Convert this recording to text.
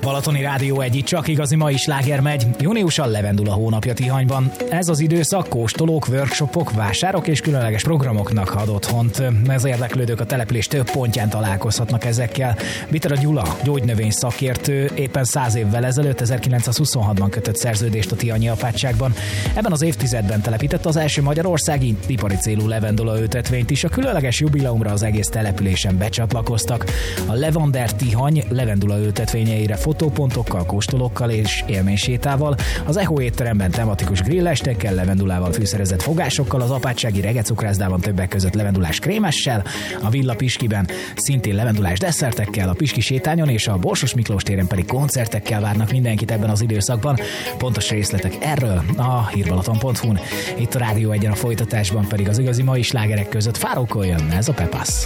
Balatoni Rádió 1, csak igazi mai sláger megy. Júniusan levendula hónapja Tihanyban. Ez az időszak kóstolók, workshopok, vásárok és különleges programoknak ad otthont. Ez érdeklődők a település több pontján találkozhatnak ezekkel. Bitera Gyula, gyógynövény szakértő, éppen 100 évvel ezelőtt, 1926-ban kötött szerződést a tihanyi apátságban. Ebben az évtizedben telepített az első magyarországi ipari célú levendula ültetvényt is. A különleges jubileumra az egész településen becsatlakoztak. A Levander Tihany levendula ültetvényeire fotópontokkal, kóstolókkal és élménysétával, az Echo étteremben tematikus grillestekkel, levendulával fűszerezett fogásokkal, az apátsági regecukrázdában többek között levendulás krémessel, a Villa Piskiben szintén levendulás desszertekkel, a Piski sétányon és a Borsos Miklós téren pedig koncertekkel várnak mindenkit ebben az időszakban. Pontos részletek erről a hírbalaton.hu-n. Itt a Rádió 1-en a folytatásban pedig az igazi mai slágerek között Fárókol jön, ez a Pepasz.